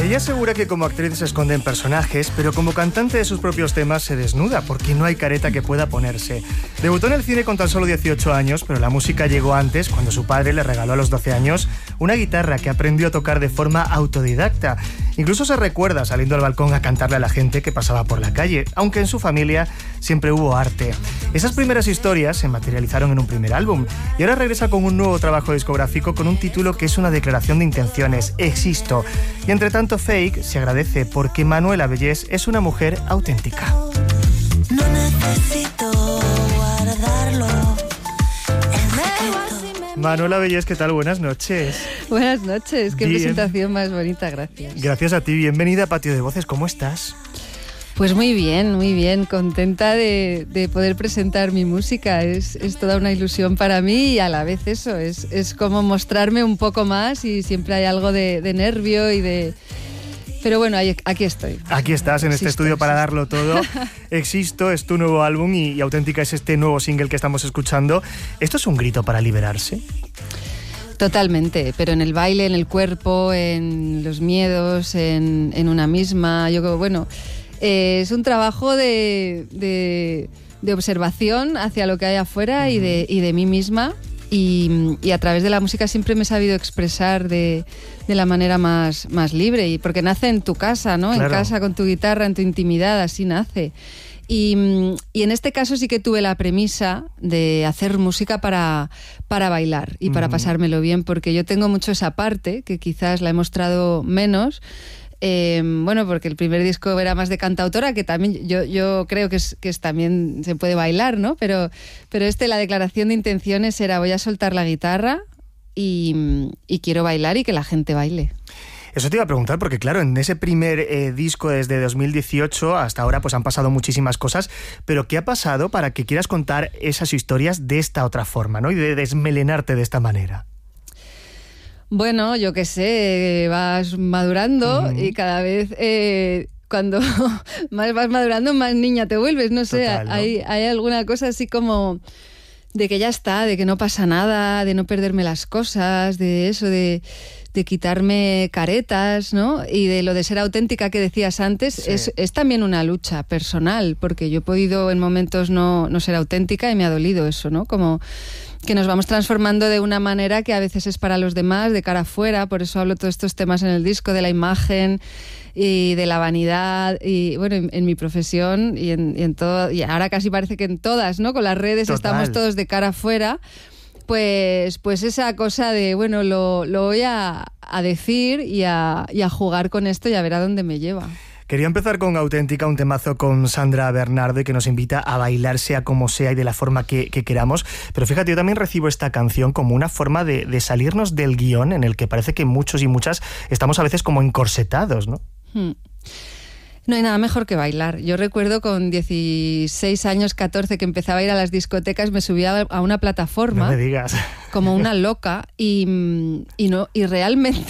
Ella asegura que como actriz se esconde en personajes, pero como cantante de sus propios temas se desnuda, porque no hay careta que pueda ponerse. Debutó en el cine con tan solo 18 años, pero la música llegó antes, cuando su padre le regaló a los 12 años una guitarra que aprendió a tocar de forma autodidacta. Incluso se recuerda saliendo al balcón a cantarle a la gente que pasaba por la calle, aunque en su familia siempre hubo arte. Esas primeras historias se materializaron en un primer álbum, y ahora regresa con un nuevo trabajo discográfico con un título que es una declaración de intenciones: Existo. Y entre tanto fake, se agradece porque Manuela Bellés es una mujer auténtica. No necesito guardarlo. Manuela Bellés, ¿qué tal? Buenas noches. Buenas noches, qué Bien. presentación más bonita, gracias. Gracias a ti, bienvenida a Patio de Voces, ¿cómo estás? Pues muy bien, contenta de poder presentar mi música. Es toda una ilusión para mí y a la vez eso, es como mostrarme un poco más y siempre hay algo de nervio y de... Pero bueno, aquí estoy. Aquí estás en este estudio para darlo todo. Existo es tu nuevo álbum y Auténtica es este nuevo single que estamos escuchando. ¿Esto es un grito para liberarse? Totalmente, pero en el baile, en el cuerpo, en los miedos, en una misma. Yo creo, bueno, es un trabajo de observación hacia lo que hay afuera y de mí misma. Y a través de la música siempre me he sabido expresar de la manera más libre, y porque nace en tu casa, ¿no? Claro. En casa, con tu guitarra, en tu intimidad, así nace. Y en este caso sí que tuve la premisa de hacer música para bailar y para pasármelo bien, porque yo tengo mucho esa parte, que quizás la he mostrado menos. Bueno, porque el primer disco era más de cantautora, que también yo creo que es también se puede bailar, ¿no? Pero la declaración de intenciones era: voy a soltar la guitarra y quiero bailar y que la gente baile. Eso te iba a preguntar, porque claro, en ese primer disco desde 2018 hasta ahora pues han pasado muchísimas cosas, pero ¿qué ha pasado para que quieras contar esas historias de esta otra forma, ¿no? Y de desmelenarte de esta manera? Bueno, yo qué sé, vas madurando y cada vez cuando más vas madurando, más niña te vuelves, no sé. Total, ¿no? Hay alguna cosa así como de que ya está, de que no pasa nada, de no perderme las cosas, de eso, de quitarme caretas, ¿no? Y de lo de ser auténtica que decías antes, sí. Es también una lucha personal, porque yo he podido en momentos no ser auténtica y me ha dolido eso, ¿no? Como que nos vamos transformando de una manera que a veces es para los demás, de cara afuera. Por eso hablo todos estos temas en el disco, de la imagen y de la vanidad, y bueno, en mi profesión y en todo, y ahora casi parece que en todas, ¿no? Con las redes. Total. Estamos todos de cara afuera. Pues esa cosa de, bueno, lo voy a decir y a jugar con esto y a ver a dónde me lleva. Quería empezar con Auténtica, un temazo con Sandra Bernardo y que nos invita a bailar sea como sea y de la forma que queramos. Pero fíjate, yo también recibo esta canción como una forma de salirnos del guión en el que parece que muchos y muchas estamos a veces como encorsetados, ¿no? No hay nada mejor que bailar. Yo recuerdo con 16 años, 14, que empezaba a ir a las discotecas, me subía a una plataforma. No me digas. Como una loca y realmente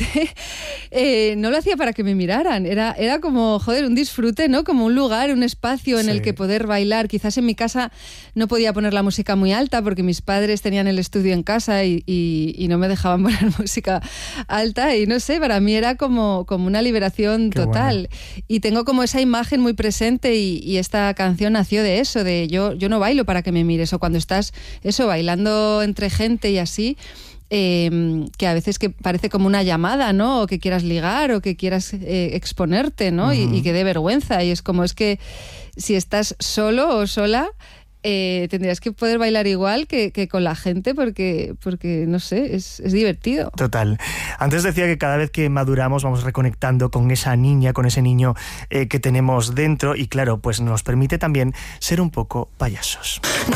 no lo hacía para que me miraran. Era como, joder, un disfrute, ¿no? Como un lugar, un espacio en el que poder bailar. Quizás en mi casa no podía poner la música muy alta porque mis padres tenían el estudio en casa y no me dejaban poner música alta. Y no sé, para mí era como una liberación total. Bueno. Y tengo como esa imagen muy presente y esta canción nació de eso, de yo no bailo para que me mires, o cuando estás eso bailando entre gente y así, que a veces que parece como una llamada, ¿no? O que quieras ligar o que quieras exponerte, ¿no? Y que dé vergüenza, y es como, es que si estás solo o sola, tendrías que poder bailar igual que con la gente porque no sé, es divertido. Total. Antes decía que cada vez que maduramos vamos reconectando con esa niña, con ese niño que tenemos dentro, y claro, pues nos permite también ser un poco payasos.